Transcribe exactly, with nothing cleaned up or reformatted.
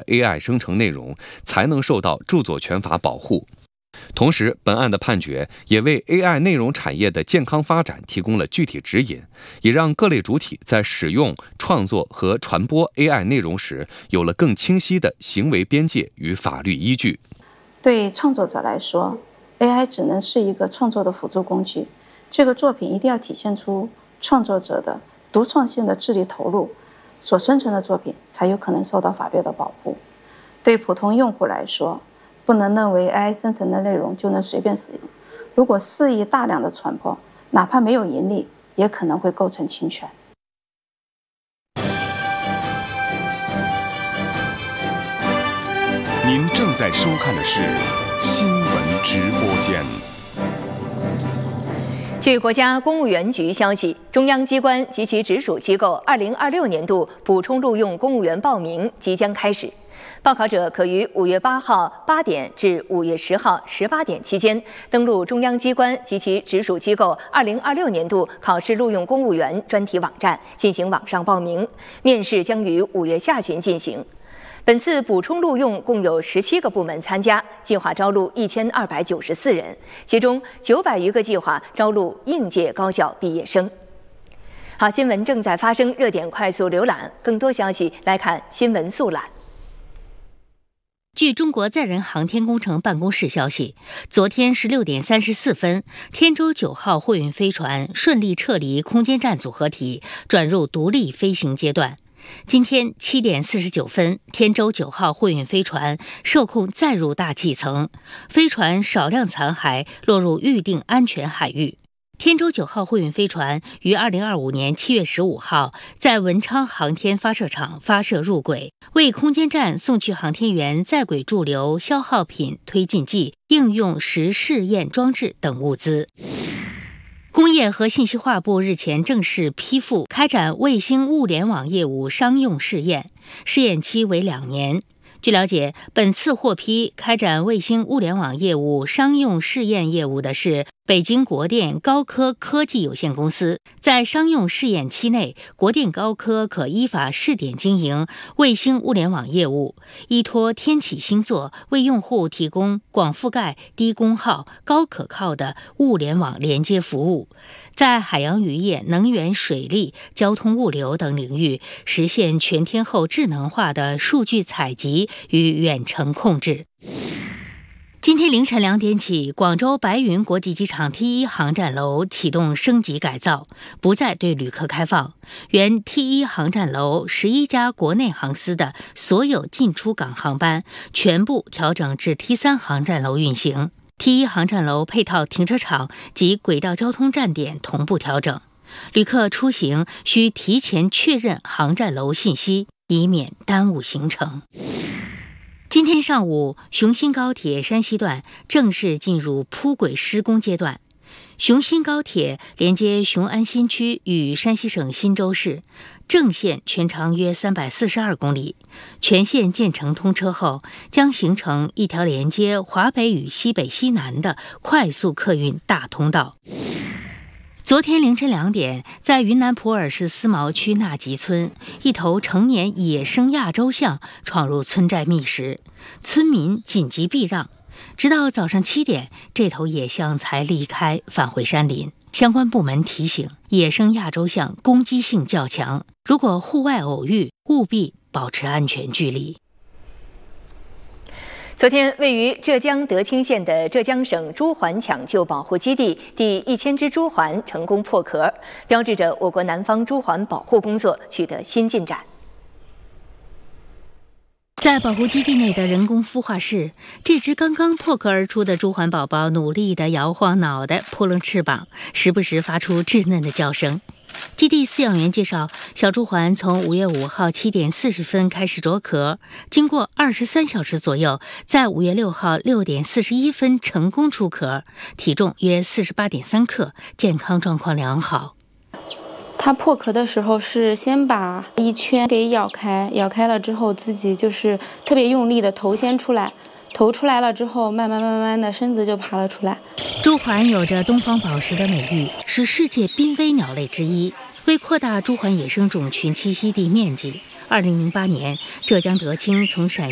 A I 生成内容，才能受到著作权法保护。同时，本案的判决也为 A I 内容产业的健康发展提供了具体指引，也让各类主体在使用、创作和传播 A I 内容时有了更清晰的行为边界与法律依据。 对创作者来说， A I 只能是一个创作的辅助工具，这个作品一定要体现出创作者的独创性的智力投入，所生成的作品才有可能受到法律的保护。对普通用户来说，不能认为 A I 生成的内容就能随便使用，如果肆意大量的传播，哪怕没有盈利，也可能会构成侵权。 您正在收看的是新闻直播间。 据国家公务员局消息，中央机关及其直属机构二零二六年度补充录用公务员报名即将开始。报考者可于五月八号八点至五月十号十八点期间，登录中央机关及其直属机构二零二六年度考试录用公务员专题网站进行网上报名。面试将于五月下旬进行。本次补充录用共有十七个部门参加，计划招录一千二百九十四人，其中九百余个计划招录应届高校毕业生。好，新闻正在发生，热点快速浏览，更多消息来看新闻速览。 据中国载人航天工程办公室消息，昨天十六点三十四分，天舟九号货运飞船顺利撤离空间站组合体，转入独立飞行阶段。今天七点四十九分，天舟九号货运飞船受控载入大气层，飞船少量残骸落入预定安全海域。天舟九号货运飞船于二零二五年七月十五号在文昌航天发射场发射入轨，为空间站送去航天员在轨驻留、消耗品、推进剂、应用实试验装置等物资。工业和信息化部日前正式批复开展卫星物联网业务商用试验，试验期为两年。据了解，本次获批开展卫星物联网业务商用试验业务的是北京国电高科科技有限公司。在商用试验期内，国电高科可依法试点经营卫星物联网业务，依托天启星座为用户提供广覆盖、低功耗、高可靠的物联网连接服务，在海洋渔业、能源、水利、交通物流等领域实现全天候智能化的数据采集与远程控制。今天凌晨两点起，广州白云国际机场 T 一航站楼启动升级改造，不再对旅客开放。原 T 一航站楼十一家国内航司的所有进出港航班全部调整至 T 三航站楼运行。T 一航站楼配套停车场及轨道交通站点同步调整，旅客出行需提前确认航站楼信息，以免耽误行程。今天上午，雄新高铁山西段正式进入铺轨施工阶段。雄新高铁连接雄安新区与山西省忻州市，正线全长约三百四十二公里，全线建成通车后，将形成一条连接华北与西北西南的快速客运大通道。昨天凌晨两点，在云南普洱市思茅区纳吉村，一头成年野生亚洲象闯入村寨觅食，村民紧急避让，直到早上七点，这头野象才离开，返回山林。相关部门提醒，野生亚洲象攻击性较强，如果户外偶遇，务必保持安全距离。 昨天，位于浙江德清县的浙江省猪环抢救保护基地第一千只猪环成功破壳，标志着我国南方猪环保护工作取得新进展。 在保护基地内的人工孵化室，这只刚刚破壳而出的猪环宝宝努力地摇晃脑袋，扑棱翅膀，时不时发出稚嫩的叫声。基地饲养员介绍，小猪环从五月五号七点四十分开始着壳，经过二十三小时左右，在五月六号六点四十一分成功出壳，体重约四十八点三克，健康状况良好。 它破壳的时候是先把一圈给咬开，咬开了之后自己就是特别用力的头先出来，头出来了之后慢慢慢慢的身子就爬了出来。 猪环有着东方宝石的美誉，是世界濒危鸟类之一。为扩大猪环野生种群栖息地面积，二零零八年浙江德清从陕